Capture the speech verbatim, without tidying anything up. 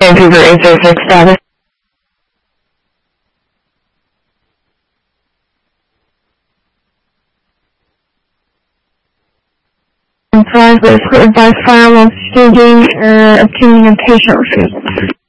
Vancouver eight zero six status. Advise this, advise fire while staging, uh, obtaining a patient refusal.